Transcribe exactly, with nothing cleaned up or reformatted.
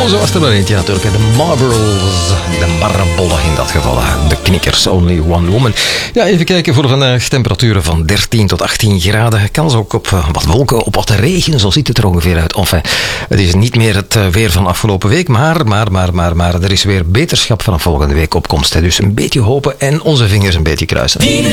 Oh, zo was er maar eentje natuurlijk. De Marlboros, de Marlboro in dat geval. De knikkers, Only One Woman. Ja, even kijken voor vandaag. Temperaturen van dertien tot achttien graden. Kans ook op uh, wat wolken, op wat regen. Zo ziet het er ongeveer uit. Of, uh, het is niet meer het uh, weer van afgelopen week. Maar, maar, maar, maar, maar. Er is weer beterschap vanaf volgende week op komst. Hè. Dus een beetje hopen en onze vingers een beetje kruisen.